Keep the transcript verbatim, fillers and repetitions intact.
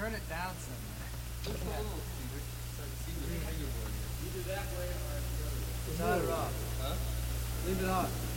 turn it down some. Just a little, Peter. So I can see the fingerboard here. Either that way or the other way. Shut it off. Huh? Leave it on.